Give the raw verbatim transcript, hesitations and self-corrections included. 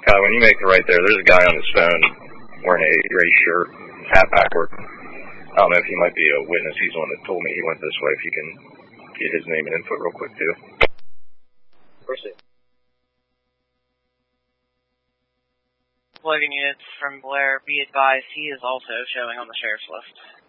Uh, when you make it right there, there's a guy on his phone wearing a gray shirt, hat backward. I don't know if he might be a witness. He's the one that told me he went this way. If you can get his name and input real quick, too. Proceed. Loading units from Blair, be advised he is also showing on the sheriff's list.